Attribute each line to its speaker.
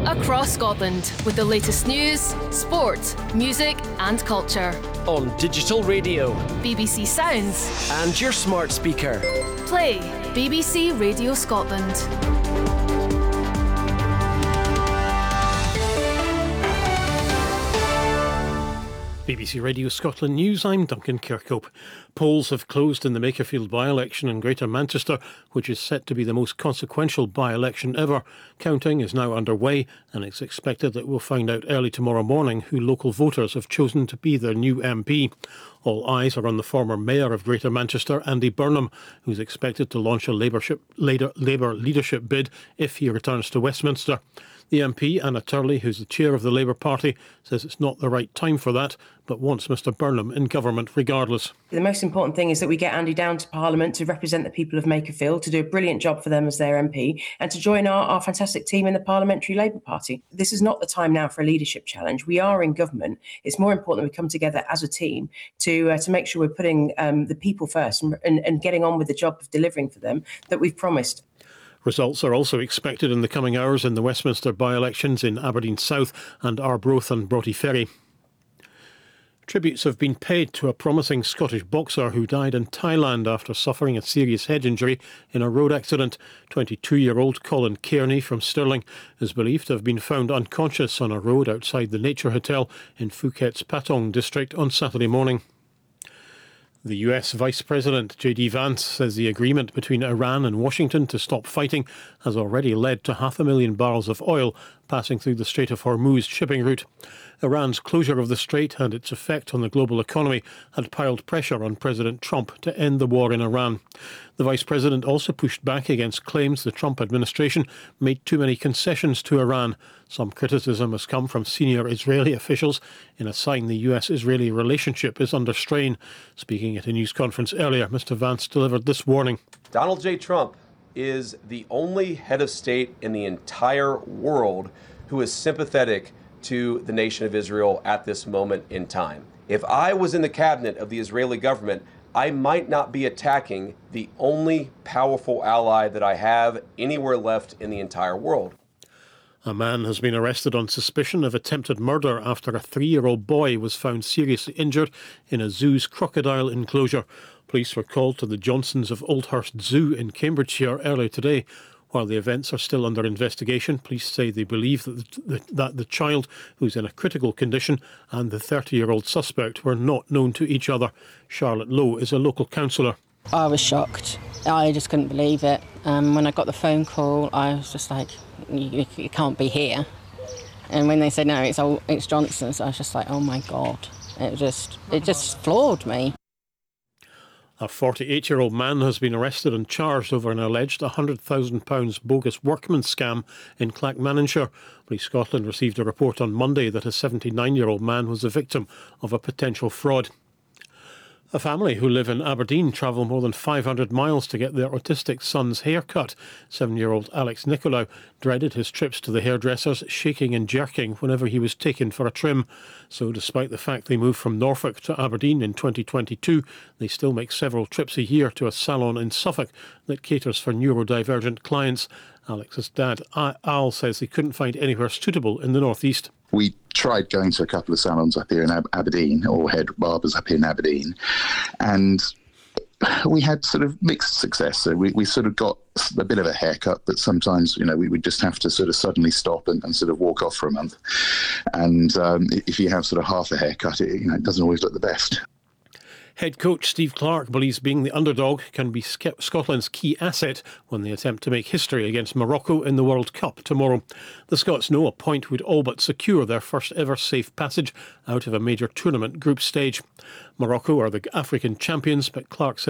Speaker 1: Across Scotland with the latest news, sport, music and culture.
Speaker 2: On digital radio,
Speaker 1: BBC Sounds
Speaker 2: and your smart speaker.
Speaker 1: Play BBC Radio Scotland.
Speaker 3: BBC Radio Scotland News, I'm Duncan Kirkhope. Polls have closed in the Makerfield by-election in Greater Manchester, which is set to be the most consequential by-election ever. Counting is now underway, and it's expected that we'll find out early tomorrow morning who local voters have chosen to be their new MP. All eyes are on the former Mayor of Greater Manchester, Andy Burnham, who's expected to launch a Labour leadership bid if he returns to Westminster. The MP, Anna Turley, who's the chair of the Labour Party, says it's not the right time for that, but wants Mr Burnham in government regardless.
Speaker 4: The most important thing is that we get Andy down to Parliament to represent the people of Makerfield, to do a brilliant job for them as their MP, and to join our fantastic team in the Parliamentary Labour Party. This is not the time now for a leadership challenge. We are in government. It's more important that we come together as a team to make sure we're putting the people first and getting on with the job of delivering for them that we've promised.
Speaker 3: Results are also expected in the coming hours in the Westminster by-elections in Aberdeen South and Arbroath and Broughty Ferry. Tributes have been paid to a promising Scottish boxer who died in Thailand after suffering a serious head injury in a road accident. 22-year-old Colin Kearney from Stirling is believed to have been found unconscious on a road outside the Nature Hotel in Phuket's Patong district on Saturday morning. The US Vice President J.D. Vance says the agreement between Iran and Washington to stop fighting has already led to 500,000 barrels of oil passing through the Strait of Hormuz shipping route. Iran's closure of the strait and its effect on the global economy had piled pressure on President Trump to end the war in Iran. The Vice President also pushed back against claims the Trump administration made too many concessions to Iran. Some criticism has come from senior Israeli officials in a sign the US-Israeli relationship is under strain. Speaking at a news conference earlier, Mr Vance delivered this warning.
Speaker 5: Donald J. Trump is the only head of state in the entire world who is sympathetic to the nation of Israel at this moment in time. If I was in the cabinet of the Israeli government, I might not be attacking the only powerful ally that I have anywhere left in the entire world.
Speaker 3: A man has been arrested on suspicion of attempted murder after a 3-year-old boy was found seriously injured in a zoo's crocodile enclosure. Police were called to the Johnsons of Oldhurst Zoo in Cambridgeshire earlier today. While the events are still under investigation, police say they believe that the child, who's in a critical condition, and the 30-year-old suspect were not known to each other. Charlotte Lowe is a local councillor.
Speaker 6: I was shocked. I just couldn't believe it. When I got the phone call, I was just like, you can't be here. And when they said, no, it's Johnson's, I was just like, oh my God. It just floored me.
Speaker 3: A 48-year-old man has been arrested and charged over an alleged £100,000 bogus workman scam in Clackmannanshire. Police Scotland received a report on Monday that a 79-year-old man was the victim of a potential fraud. A family who live in Aberdeen travel more than 500 miles to get their autistic son's hair cut. 7-year-old Alex Nicolau dreaded his trips to the hairdressers, shaking and jerking whenever he was taken for a trim. So despite the fact they moved from Norfolk to Aberdeen in 2022, they still make several trips a year to a salon in Suffolk that caters for neurodivergent clients. Alex's dad, Al, says he couldn't find anywhere suitable in the northeast.
Speaker 7: We tried going to a couple of salons up here in Aberdeen, or head barbers up here in Aberdeen, and we had sort of mixed success. So we sort of got a bit of a haircut, but sometimes, we would just have to sort of suddenly stop and sort of walk off for a month. And if you have sort of half a haircut, it doesn't always look the best.
Speaker 3: Head coach Steve Clarke believes being the underdog can be Scotland's key asset when they attempt to make history against Morocco in the World Cup tomorrow. The Scots know a point would all but secure their first ever safe passage out of a major tournament group stage. Morocco are the African champions, but Clarke says